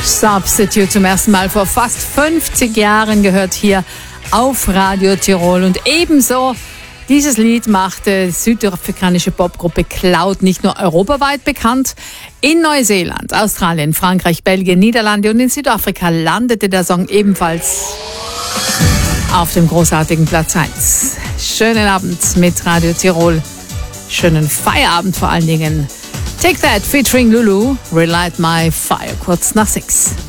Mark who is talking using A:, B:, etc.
A: Substitute zum ersten Mal vor fast 50 Jahren gehört hier auf Radio Tirol. Und ebenso dieses Lied machte die südafrikanische Popgruppe Cloud nicht nur europaweit bekannt. In Neuseeland, Australien, Frankreich, Belgien, Niederlande und in Südafrika landete der Song ebenfalls auf dem großartigen Platz 1. Schönen Abend mit Radio Tirol. Schönen Feierabend vor allen Dingen. Take That featuring Lulu, Relight My Fire, kurz nach 6.